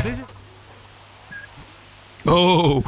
Wat is het? Oh,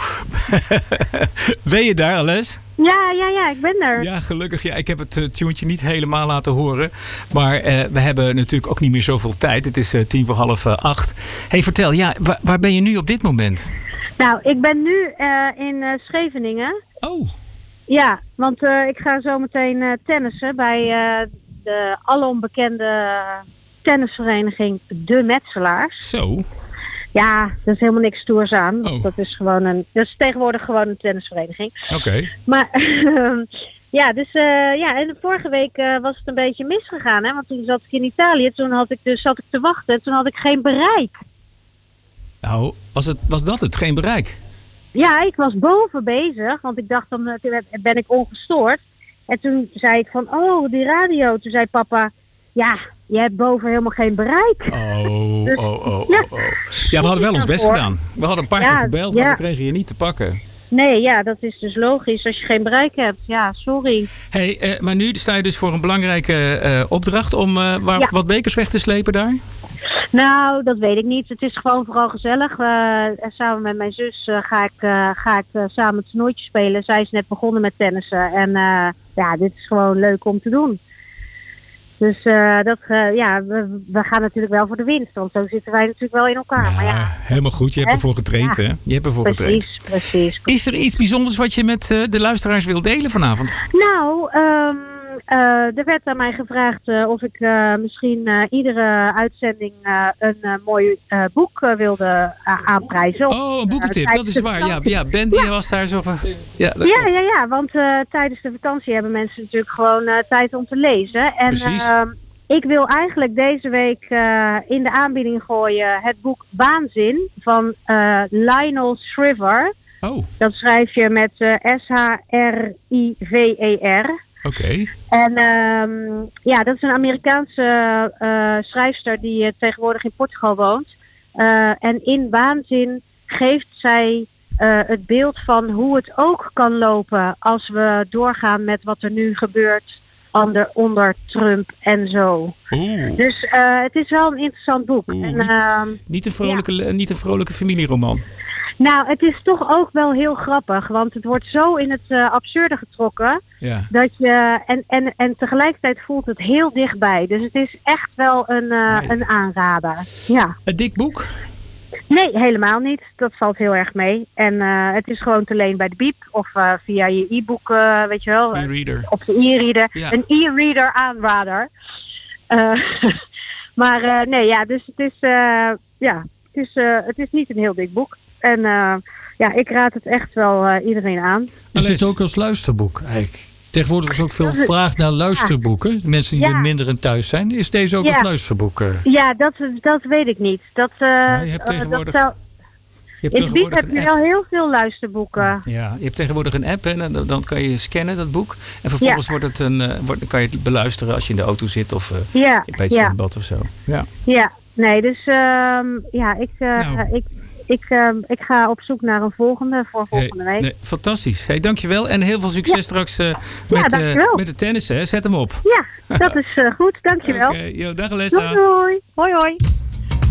ben je daar, Ales? Ja, ik ben er. Ja, gelukkig. Ja, ik heb het tuentje niet helemaal laten horen. Maar we hebben natuurlijk ook niet meer zoveel tijd. Het is 7:45. Hey, vertel, ja, waar ben je nu op dit moment? Nou, ik ben nu in Scheveningen. Oh. Ja, want ik ga zo meteen tennissen bij de alombekende tennisvereniging De Metselaars. Zo. Ja, er is helemaal niks stoers aan. Oh. Dat is tegenwoordig gewoon een tennisvereniging. Oké. Maar ja, dus en de vorige week was het een beetje misgegaan, hè? Want toen zat ik in Italië, zat ik te wachten, toen had ik geen bereik. Nou, was dat het? Geen bereik? Ja, ik was boven bezig, want ik dacht dan ben ik ongestoord. En toen zei ik van, oh, die radio. Toen zei papa, ja, je hebt boven helemaal geen bereik. Oh. Ja. Ja, we hadden wel ons best gedaan. We hadden een paar keer gebeld, maar we kregen je niet te pakken. Nee, ja, dat is dus logisch als je geen bereik hebt. Ja, sorry. Hey, maar nu sta je dus voor een belangrijke opdracht om wat bekers weg te slepen daar? Nou, dat weet ik niet. Het is gewoon vooral gezellig. Samen met mijn zus ga ik samen het toernooitje spelen. Zij is net begonnen met tennissen. En dit is gewoon leuk om te doen. Dus we gaan natuurlijk wel voor de winst. Want zo zitten wij natuurlijk wel in elkaar. Ja, maar helemaal goed. Je hebt ervoor getraind, hè? Je hebt ervoor getraind. Precies. Is er iets bijzonders wat je met de luisteraars wil delen vanavond? Nou, er werd aan mij gevraagd of ik misschien iedere uitzending een mooi boek wilde aanprijzen. Oh, een boekentip, dat is waar. Ja, Ben die was daar zo van... Ja, want tijdens de vakantie hebben mensen natuurlijk gewoon tijd om te lezen. En ik wil eigenlijk deze week in de aanbieding gooien het boek Waanzin van Lionel Shriver. Oh. Dat schrijf je met Shriver. Oké. En dat is een Amerikaanse schrijfster die tegenwoordig in Portugal woont. En in Waanzin geeft zij het beeld van hoe het ook kan lopen als we doorgaan met wat er nu gebeurt onder Trump en zo. Oeh. Dus het is wel een interessant boek. Niet een vrolijke familieroman. Nou, het is toch ook wel heel grappig, want het wordt zo in het absurde getrokken, dat je en tegelijkertijd voelt het heel dichtbij. Dus het is echt wel een aanrader. Ja. Een dik boek? Nee, helemaal niet. Dat valt heel erg mee. En het is gewoon te leen bij de Biep of via je e-book, weet je wel. E-reader. Op de e-reader. Ja. Een e-reader aanrader. Dus het is niet een heel dik boek. En ik raad het echt wel iedereen aan. Is het ook als luisterboek eigenlijk? Tegenwoordig is ook veel vraag naar luisterboeken. Mensen die er minder in thuis zijn. Is deze ook als luisterboek? Ja, dat weet ik niet. Je hebt tegenwoordig... In de Biep heb je wel heel veel luisterboeken. Ja, je hebt tegenwoordig een app en dan kan je scannen, dat boek. En vervolgens kan je het beluisteren als je in de auto zit of bij het zwembad of zo. Ja, nee, dus ik ga op zoek naar een volgende week. Nee, fantastisch. Hey, dankjewel en heel veel succes straks met de tennis. Hè. Zet hem op. Ja, dat is goed. Dankjewel. Oké, dag Alessa. Hoi. Hoi.